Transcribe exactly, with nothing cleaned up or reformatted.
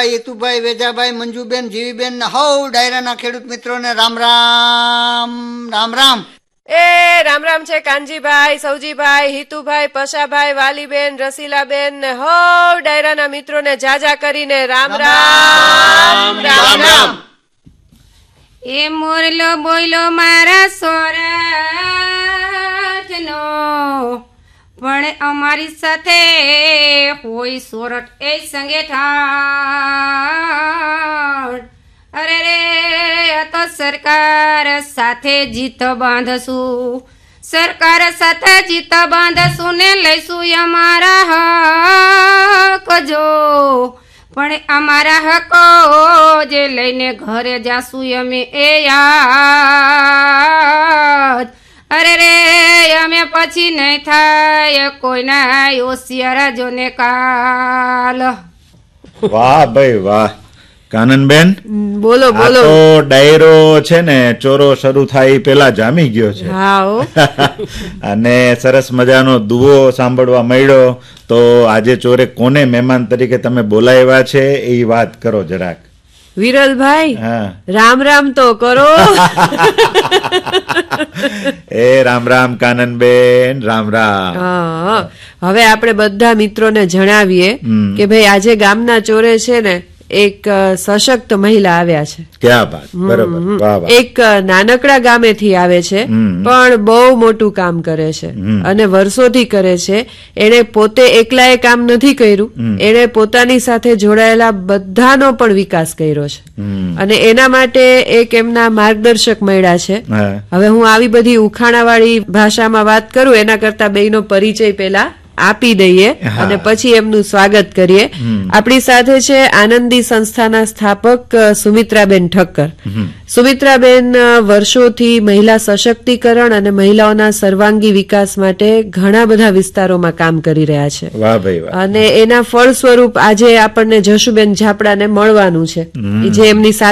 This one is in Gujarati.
રામભાઈ, હેતુભાઈ, વેજાભાઈ, મંજુબેન, જીવીબેન ને હવ ડાયરાના ખેડૂત મિત્રોને રામ રામ રામ રામ. એ રામ રામ છે કાનજીભાઈ, સૌજીભાઈ, હિતુભાઈ, પશાભાઈ, વાલીબેન, રસીલાબેન ને હવ ડાયરાના મિત્રોને જાજા કરીને રામ રામ રામ રામ. એ મોરલો બોયલો મારા સોરઠનો, પણ અમારી સાથે હોય સોરઠ એ સંગે ઠાણ. અરે રે આ તો સરકાર સાથે જીત બાંધશું, સરકાર સાથે જીત બાંધશું ને લઈશું અમારા હક જો, પણ અમારા હકો જે લઈને ઘરે જાશું અમે એ યાદ. અરે રે અમે પછી નહીં થાય કોઈના હોશિયાર જોને કાલ. વાહ ભાઈ વાહ કાનનબેન, બોલો બોલો. તો ડાયરો છે ને ચોરો શરૂ થાય પેલા જામી ગયો છે. અને સરસ મજાનો દુઓ સાંભળવા મળ્યો. તો આજે ચોરે કોને મહેમાન તરીકે તમે બોલાવ્યા છે એ વાત કરો જરાક. વિરલભાઈ, હા, રામ રામ તો કરો. એ રામ રામ કાનનબેન, રામ રામ. હા, હવે આપણે બધા મિત્રોને જણાવીએ કે ભાઈ આજે ગામના ચોરે છે ને એક સશક્ત મહિલા આવ્યા છે. ક્યાં વાત, બરોબર, વાહ વાહ. એક નાનકડા ગામેથી આવે છે પણ બહુ મોટું કામ કરે છે અને વર્ષોથી કરે છે. એને પોતે એકલાએ કામ નથી કર્યું, એને પોતાની સાથે જોડાયેલા બધાનો પણ વિકાસ કર્યો છે અને એના માટે એક એમના માર્ગદર્શક મળ્યા છે. હવે હું આવી બધી ઉખાણાવાળી ભાષામાં વાત કરું એના કરતા બેયનો પરિચય પેલા આપી દઈએ અને પછી એમનું સ્વાગત કરીએ. આપણી સાથે છે આનંદી સંસ્થાના સ્થાપક સુમિત્રાબેન ઠક્કર. સુમિત્રાબેન વર્ષોથી મહિલા સશક્તિકરણ અને મહિલાઓના સર્વાંગી વિકાસ માટે ઘણા બધા વિસ્તારોમાં કામ કરી રહ્યા છે. વાહ ભાઈ વાહ. અને એના ફળ સ્વરૂપ આજે આપણને જશુબેન ઝાપડાને મળવાનું છે, જે એમની